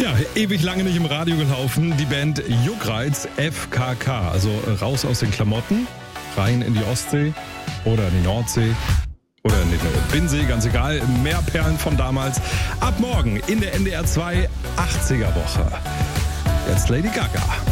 Ja, ewig lange nicht im Radio gelaufen. Die Band Juckreiz FKK. Also raus aus den Klamotten, rein in die Ostsee oder in die Nordsee oder in den Binnensee, ganz egal. Mehr Perlen von damals. Ab morgen in der NDR 2 80er Woche. Jetzt Lady Gaga.